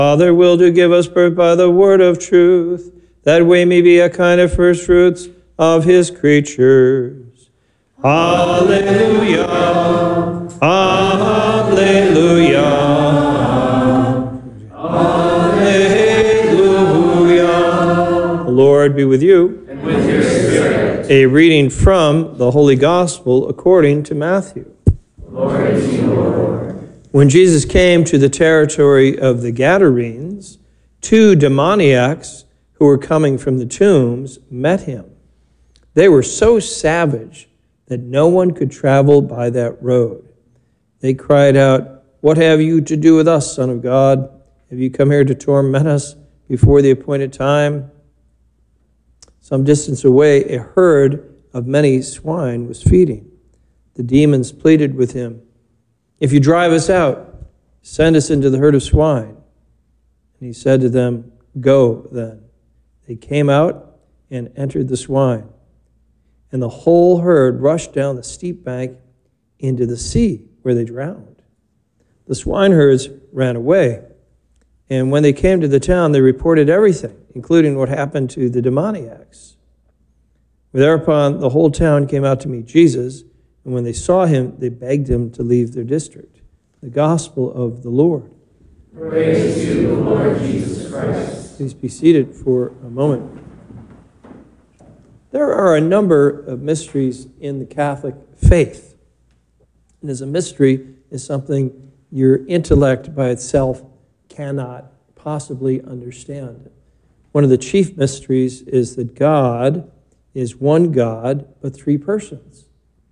Father, will to give us birth by the word of truth, that we may be a kind of first fruits of his creatures. Alleluia. Alleluia. Alleluia. The Lord be with you. And with your spirit. A reading from the Holy Gospel according to Matthew. Glory to you, Lord. When Jesus came to the territory of the Gadarenes, 2 demoniacs who were coming from the tombs met him. They were so savage that no one could travel by that road. They cried out, "What have you to do with us, Son of God? Have you come here to torment us before the appointed time?" Some distance away, a herd of many swine was feeding. The demons pleaded with him, "If you drive us out, send us into the herd of swine." And he said to them, "Go then." They came out and entered the swine. And the whole herd rushed down the steep bank into the sea, where they drowned. The swineherds ran away. And when they came to the town, they reported everything, including what happened to the demoniacs. Thereupon, the whole town came out to meet Jesus. And when they saw him, they begged him to leave their district. The gospel of the Lord. Praise to you, Lord Jesus Christ. Please be seated for a moment. There are a number of mysteries in the Catholic faith. And as a mystery is something your intellect by itself cannot possibly understand. One of the chief mysteries is that God is one God, but 3 persons.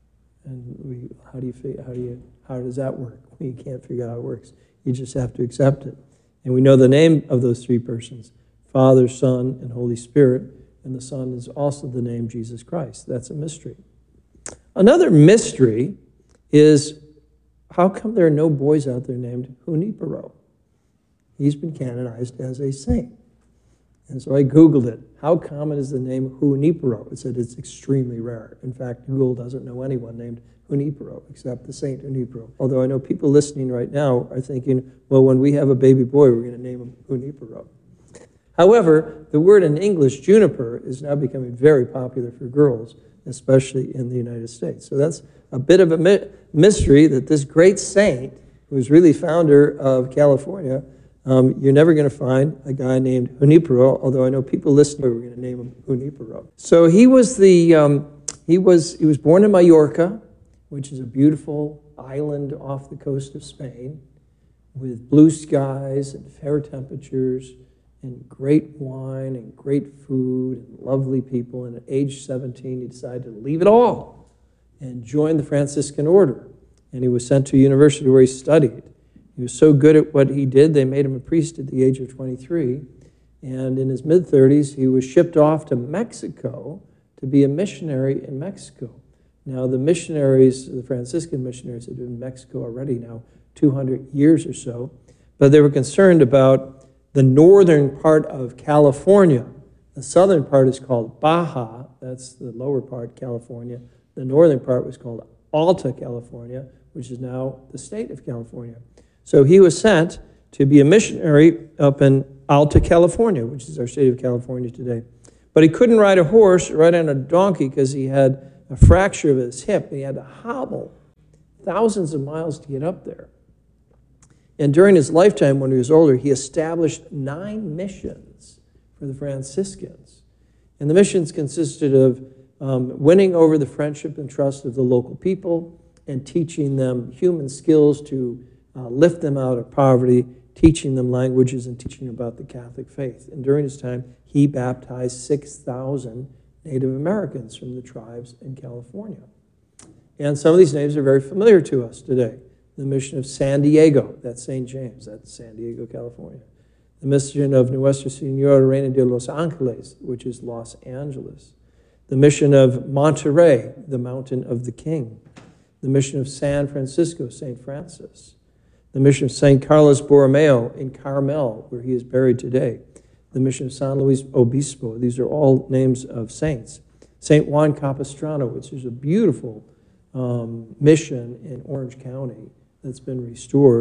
And how does that work? You can't figure out how it works. You just have to accept it. And we know the name of those 3 persons, Father, Son, and Holy Spirit. And the Son is also the name Jesus Christ. That's a mystery. Another mystery is, how come there are no boys out there named Junipero? He's been canonized as a saint. And so I Googled it. How common is the name Junipero? It said it's extremely rare. In fact, Google doesn't know anyone named Junipero except the Saint Junipero. Although I know people listening right now are thinking, well, when we have a baby boy, we're going to name him Junipero. However, the word in English, juniper, is now becoming very popular for girls, especially in the United States. So that's a bit of a mystery that this great saint, who was really founder of California, you're never going to find a guy named Junipero, although I know people listening, we're going to name him Junipero. So he was he was born in Mallorca, which is a beautiful island off the coast of Spain, with blue skies and fair temperatures and great wine and great food and lovely people. And at age 17, he decided to leave it all and join the Franciscan order. And he was sent to a university where he studied. He was so good at what he did, they made him a priest at the age of 23. And in his mid-30s, he was shipped off to Mexico to be a missionary in Mexico. Now, the missionaries, the Franciscan missionaries, had been in Mexico already now 200 years or so, but they were concerned about the northern part of California. The southern part is called Baja, that's the lower part, California. The northern part was called Alta California, which is now the state of California. So he was sent to be a missionary up in Alta California, which is our state of California today. But he couldn't ride a horse, ride on a donkey, because he had a fracture of his hip. He had to hobble thousands of miles to get up there. And during his lifetime, when he was older, he established 9 missions for the Franciscans. And the missions consisted of winning over the friendship and trust of the local people and teaching them human skills to lift them out of poverty, teaching them languages and teaching about the Catholic faith. And during his time, he baptized 6,000 Native Americans from the tribes in California. And some of these names are very familiar to us today. The mission of San Diego, that's St. James, that's San Diego, California. The mission of Nuestra Señora Reina de los Ángeles, which is Los Angeles. The mission of Monterey, the Mountain of the King. The mission of San Francisco, St. Francis. The mission of St. Carlos Borromeo in Carmel, where he is buried today. The mission of San Luis Obispo. These are all names of saints. St. Juan Capistrano, which is a beautiful mission in Orange County that's been restored.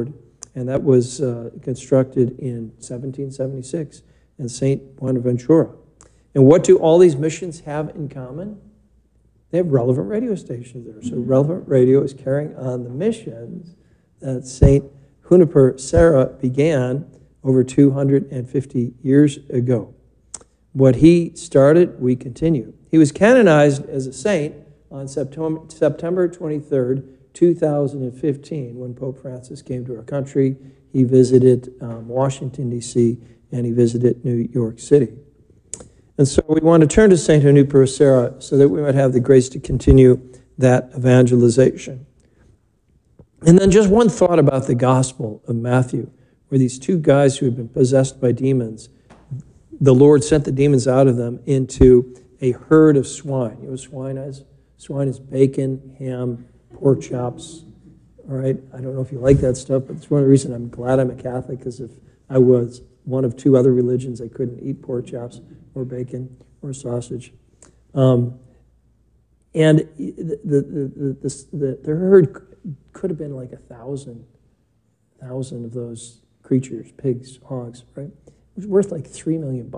and that was constructed in 1776 in St. Buenaventura. And what do all these missions have in common? They have relevant radio stations there. So Relevant Radio is carrying on the missions that St. Juniper Serra began over 250 years ago. What he started, we continue. He was canonized as a saint on September 23rd, 2015, when Pope Francis came to our country. He visited Washington, D.C., and he visited New York City. And so we want to turn to St. Juniper Serra so that we might have the grace to continue that evangelization. And then just one thought about the Gospel of Matthew, where these two guys who had been possessed by demons, the Lord sent the demons out of them into a herd of swine. You know what swine is? Swine is bacon, ham, pork chops. All right, I don't know if you like that stuff, but it's one of the reasons I'm glad I'm a Catholic, because if I was one of two other religions, I couldn't eat pork chops or bacon or sausage. And the herd could have been like 1,000 of those creatures, pigs, hogs, right? It was worth like $3 million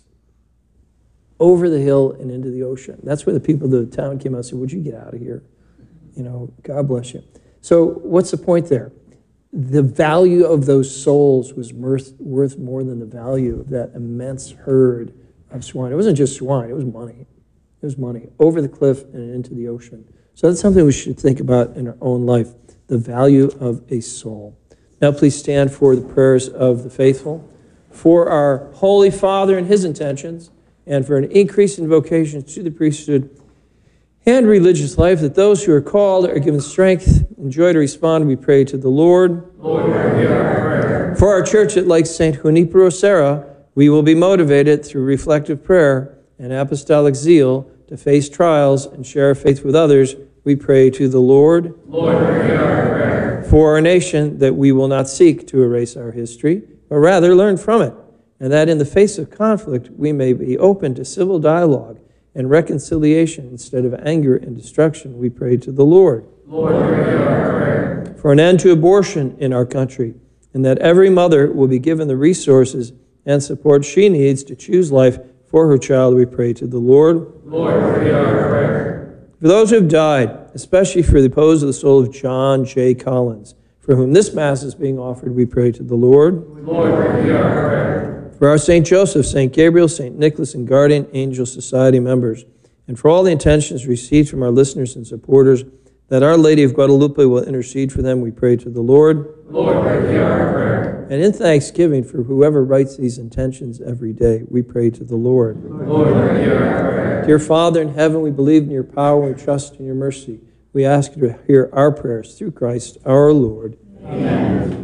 over the hill and into the ocean. That's where the people of the town came out and said, would you get out of here? You know, God bless you. So what's the point there? The value of those souls was worth more than the value of that immense herd of swine. It wasn't just swine, it was money. It was money over the cliff and into the ocean. So that's something we should think about in our own life, the value of a soul. Now please stand for the prayers of the faithful, for our Holy Father and his intentions, and for an increase in vocations to the priesthood and religious life, that those who are called are given strength and joy to respond. We pray to the Lord. Lord, hear our prayer. For our church that, like St. Juniper Serra, we will be motivated through reflective prayer and apostolic zeal to face trials and share our faith with others. We pray to the Lord. Lord, hear our prayer. For our nation, that we will not seek to erase our history, but rather learn from it, and that in the face of conflict, we may be open to civil dialogue and reconciliation instead of anger and destruction. We pray to the Lord. Lord, hear our prayer. For an end to abortion in our country, and that every mother will be given the resources and support she needs to choose life for her child. We pray to the Lord. Lord, hear our prayer. For those who have died, especially for the repose of the soul of John J. Collins, for whom this Mass is being offered, we pray to the Lord. Lord, hear our prayer. For our St. Joseph, St. Gabriel, St. Nicholas, and Guardian Angel Society members, and for all the intentions received from our listeners and supporters, that Our Lady of Guadalupe will intercede for them, we pray to the Lord. Lord, hear our prayer. And in thanksgiving for whoever writes these intentions every day, we pray to the Lord. Lord, hear our prayer. Dear Father in heaven, we believe in your power and we trust in your mercy. We ask you to hear our prayers through Christ our Lord. Amen.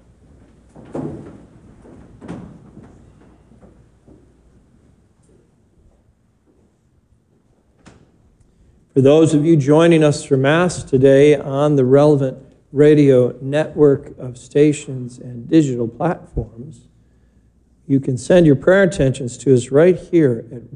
For those of you joining us for Mass today on the Relevant Radio network of stations and digital platforms, you can send your prayer intentions to us right here at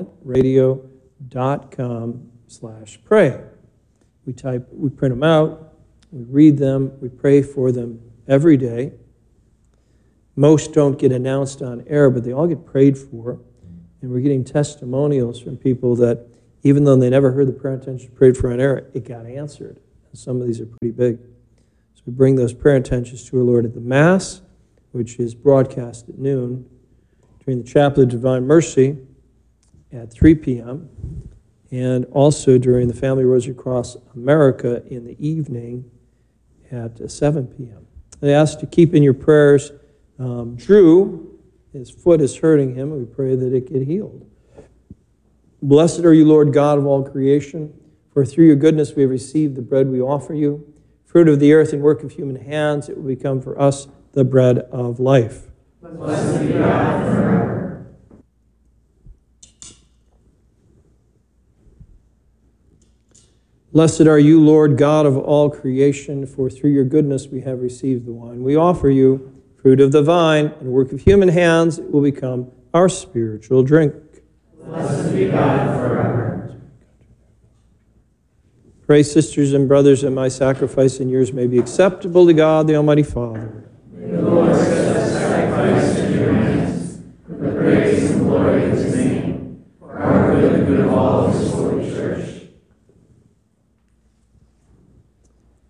relevantradio.com/pray. We print them out, we read them, we pray for them every day. Most don't get announced on air, but they all get prayed for. And we're getting testimonials from people that, even though they never heard the prayer intentions prayed for on air, it got answered. And some of these are pretty big. So we bring those prayer intentions to our Lord at the Mass, which is broadcast at noon, during the Chaplet of Divine Mercy at 3 p.m., and also during the Family Rosary Cross America in the evening at 7 p.m. I ask to keep in your prayers Drew. His foot is hurting him, and we pray that it get healed. Blessed are you, Lord God of all creation, for through your goodness we have received the bread we offer you. Fruit of the earth and work of human hands, it will become for us the bread of life. Blessed be God forever. Blessed are you, Lord God of all creation, for through your goodness we have received the wine we offer you. Fruit of the vine and work of human hands, it will become our spiritual drink. Blessed be God forever. Pray, sisters and brothers, that my sacrifice and yours may be acceptable to God, the Almighty Father.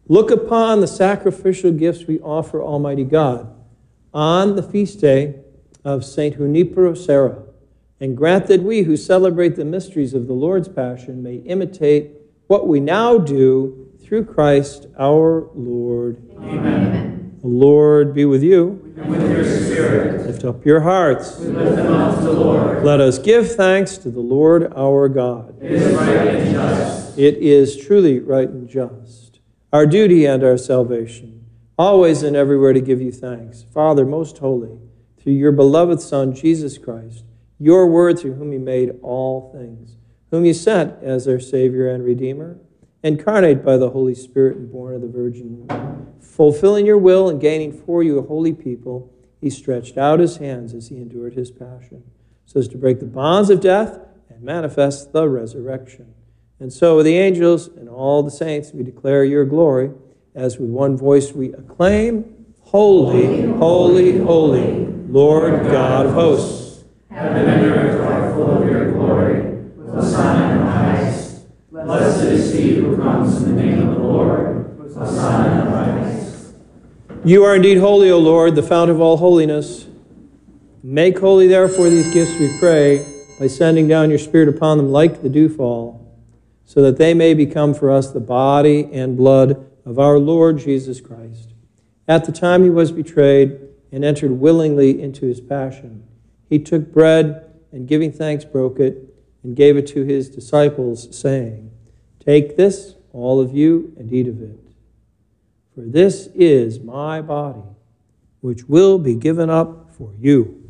Look upon the sacrificial gifts we offer Almighty God on the feast day of St. Junipero Serra, and grant that we who celebrate the mysteries of the Lord's Passion may imitate what we now do through Christ our Lord. Amen. The Lord be with you. And with your spirit. Lift up your hearts. We lift them up to the Lord. Let us give thanks to the Lord our God. It is right and just. It is truly right and just, our duty and our salvation, always and everywhere to give you thanks, Father most holy, through your beloved Son, Jesus Christ, your word through whom you made all things, whom you sent as our Savior and Redeemer, incarnate by the Holy Spirit and born of the Virgin Mary. Fulfilling your will and gaining for you a holy people, he stretched out his hands as he endured his passion, so as to break the bonds of death and manifest the resurrection. And so with the angels and all the saints we declare your glory, as with one voice we acclaim, Holy, holy, holy, Lord God of hosts. Heaven and earth are full of your glory. Hosanna in the highest. Blessed is he who comes in the name of the Lord. Hosanna in the highest. You are indeed holy, O Lord, the fount of all holiness. Make holy, therefore, these gifts, we pray, by sending down your Spirit upon them like the dewfall, so that they may become for us the body and blood of our Lord Jesus Christ. At the time he was betrayed and entered willingly into his passion, he took bread and, giving thanks, broke it and gave it to his disciples, saying, Take this, all of you, and eat of it. For this is my body, which will be given up for you.